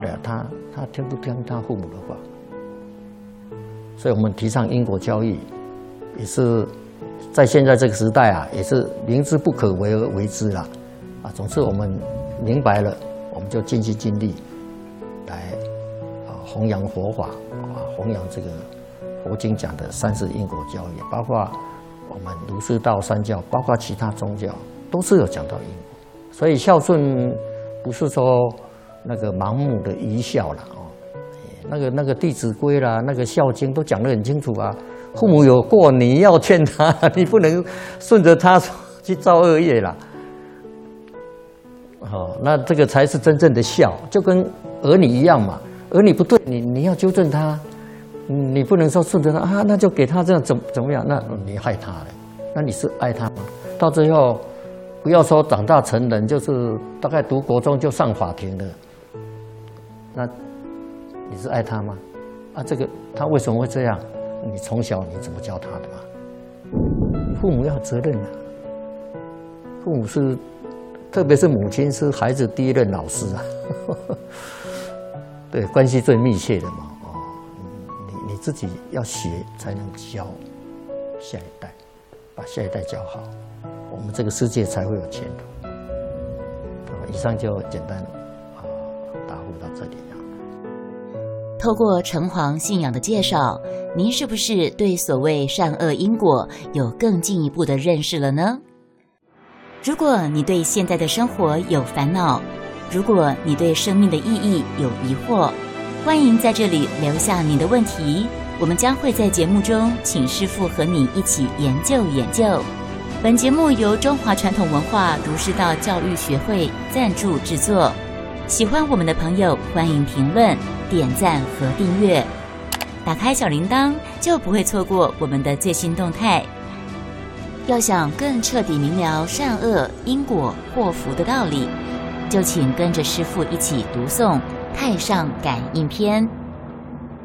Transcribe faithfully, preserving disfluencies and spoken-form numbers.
对啊，他他听不听他父母的话？所以我们提倡因果教育，也是在现在这个时代啊，也是明知不可为而为之啦。啊，总之我们明白了，我们就尽心尽力来啊弘扬佛法啊，弘扬这个佛经讲的三世因果教育，包括我们儒释道三教，包括其他宗教，都是有讲到因果。所以孝顺不是说那个盲目的愚孝啦哦，那个那个《弟子规》啦，那个《孝经》都讲得很清楚啊。父母有过，你要劝他，你不能顺着他去造恶业啦。哦，那这个才是真正的孝，就跟儿女一样嘛。儿女不对，你你要纠正他，你不能说顺着他啊，那就给他这样怎怎么样？那你害他了，那你是爱他吗？到最后，不要说长大成人，就是大概读国中就上法庭了，那你是爱他吗？啊，这个他为什么会这样？你从小你怎么教他的嘛？你父母要有责任啊，父母是。特别是母亲是孩子第一任老师啊，对，关系最密切的嘛。哦，你你自己要学，才能教下一代，把下一代教好，我们这个世界才会有前途。以上就简单啊答复到这里啊。 透过城隍信仰的介绍，您是不是对所谓善恶因果有更进一步的认识了呢？如果你对现在的生活有烦恼，如果你对生命的意义有疑惑，欢迎在这里留下你的问题，我们将会在节目中请师父和你一起研究研究。本节目由中华传统文化儒释道教育学会赞助制作，喜欢我们的朋友欢迎评论、点赞和订阅，打开小铃铛就不会错过我们的最新动态。要想更彻底明了善恶因果祸福的道理，就请跟着师父一起读诵《太上感应篇》。